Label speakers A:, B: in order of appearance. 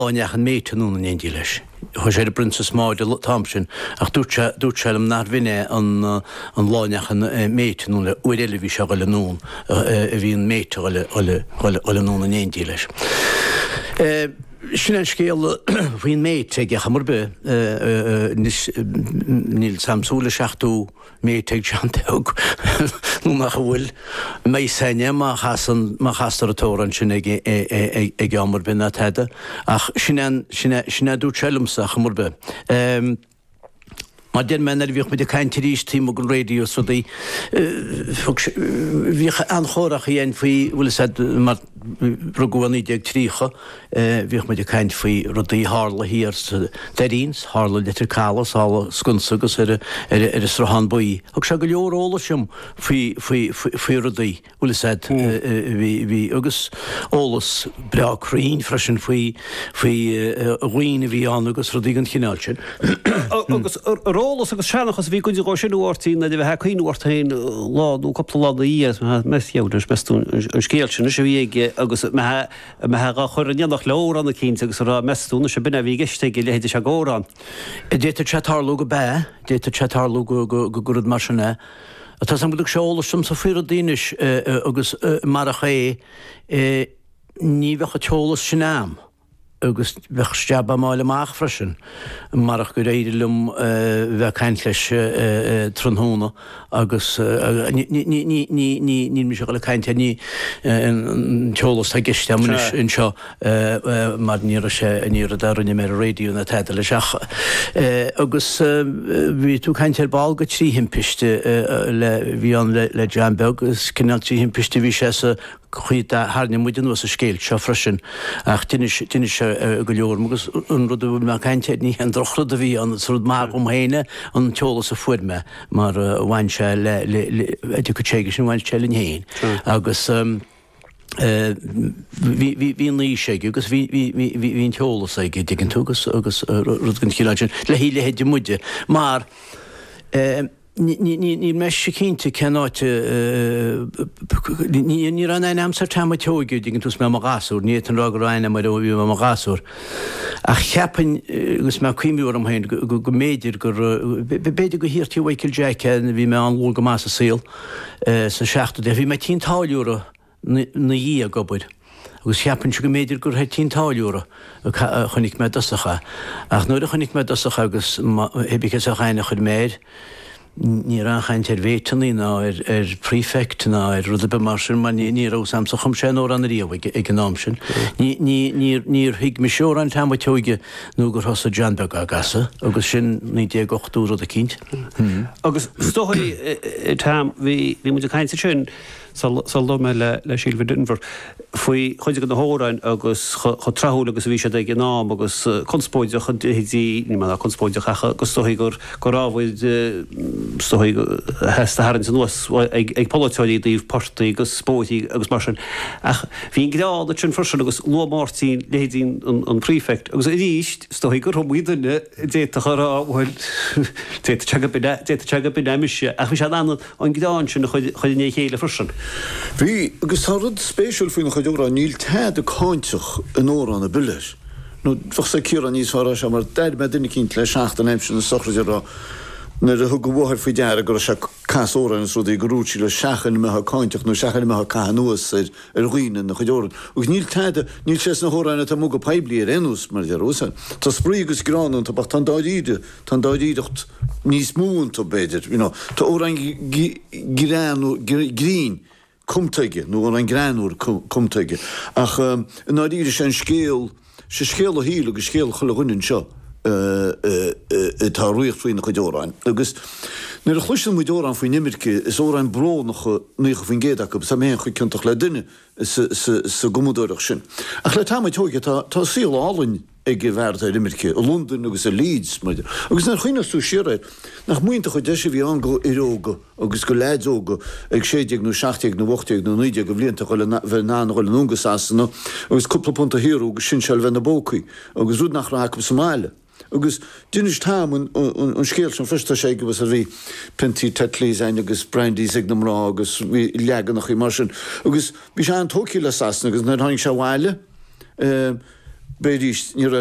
A: Áineach an méte nún an éondí leis. Tá sé a Princess Maud Thompson ach dúirt sem nar vinne an láineach an méte nún le uile bhí se le nún a bhí an méte le nún an éondí leis. Sin an scéal bhíon méid ag chamar be níl samsúla seachtú méid ag seanteog nó nach bhfuil mé saine má chastar atóran sin ag amar be na teide ach sinna dú selumsa chamar be. Má den menn bhíoh mit a caiintirís tí mo go radio so bhí an chórach héon faoi bhfuil mar rugúaní ag trícha bhíoh mit a caiint faoi rudaí hála híar deríns, hála litir cálas, hála scunsagus ar a srahan buí. Thug se go leorróla sim faoi rudaí bhfuil bhí agus ólas breachrín freisin faoi roiine bhí an agus rudaí an chineáil sin.
B: Agus rólas agus seanachas bhí goidir go sinúirtaí na bheith chuoinúirtaín láú coppla láda ías meúidir bestún an scéalsin se bhí agus me chur an neannach leórán na cínta agus rá meúna se bina bhí geiste go lehéidir se górán.
A: Détar chatarlú go be, détar chatarlú go gurad mar sinna. Tá an bud seolalas sem sa fuir a daois agus mar a ché ní bhecha teolalas sin am. Agus bheith steab máile amach freisin marach go réidirlumm bheith caiint leis trúnhúna agus ní me se go le caiinte ní teolalas tá giste in seo mar ní sé ní a darunne mé radio na teide le seach. Agus bhí tú caiint ball go trí himpiiste bhí an le Jambeg agus cinál trí himpiiste bhí sé chuid háne muidir nu a scéil seo freisin ach duine se go leorm agus an rud bhfuil me caiinte ní an drochrad a bhí an rud má héine an teolalas a fuirme mar bhain se le go téige sin bhain se lin héin agus hí ní sé agus hín teolalas ige diggin tugus agus rud gan chiilein le híle héidir muide mar ní me se cínta cenáte ní ran ein amsar táma teógiú digin tús me a gasúr, ní an rá ráine mar bhí a gasúr. A cheapan gus me cuiimiúr am hain go méidir gur beidir go hir tíú Michael Jack bhí me an lú go más a síl sa seachta de bhí me 10 táúra na dhí a gobuid. Agus cheapan se go méidir gur 10 táúra chunig me dosacha. Ach nuair a chunig me dosacha agus hebí a chaine chud méid, ní ranchaint vétaní ná prefect ná rud be mar sin man ní sam sa chum sé ó an riamh ag an námsin. Níor hiig me seoir an tam teige nó gur thosa Jambeg a gasa, agus sin ní dé 8ú a cínt.
B: Agus stoí tam hí mu a caiinte sin sal do me le Sílve Dinver faoi chuide an hórain agus chu trathú agus bhí sé ag an nám agus conspóideach chutí ní mar conspóideach agus stoí gur ráhfuid stoí heasta harann san nuas ag politeáí díomh portaí agus spóití agus mar sin. Ach hín grád sin freisin agus luamártíín lédín an prefect agus i ríist stoí gur thomíidirne déta churáhfuil déta be neimiise ach bhí sé an gdáin sin chuidirné chéile freisin.
C: Bhí agus tá rud spéisiúil faoin chuideúrá níl tead a cáinteach an órán a bulir. nó fachsa círa níos fara se mar dead me duine cinint le 16 éimsin na sochraide ra na a thug go bhthir faoi deara gur se casóran is rud gurútí le seachan metha cáinteach nó seachan metha cahanúas ar roioine na chuideoran. Ug níl teide níl sé na hóráine tá mú go peblií ar enús mar de rosa. Tá sprí agus gránún tá tan dáidíidecht níos múnta beidir. Tá órán grín cumtaige nó an gránúr cumtaige. Ach náidíidir sé scéal sé scéal a híl agus scéal chulagunnin seo tá ruocht faoin na chuideoráin. Agus nuair a chluistean muideoráin faoin nimirce is óráin bró nach nuocha faoin géadaach sa méon chuid cinnteach le duine sa gomúdóireach sin. Ach le táid tóige tá síl álainn ag bhharrta nimirce a London agus a Leeds muidir. Agus nar chuoine sú sireid nach muointe chu deise bhí an go iróga agus go leidóga ag 16 nó 17 nó 8 nó 9 go bblianta bheith ná go an ungus asna agus cúpla punta hiú agus sin seil bheith na bócaí agus rúd nach racha Somália. Agus dunis tám an scéal san fyrsta sé go was a bhí Pintí Tetlís ein agus Brandy Signamrá agus bhí legan nach í mar sin. Agus bhí sé an tócií le sasna agus na haing se bháile Béidir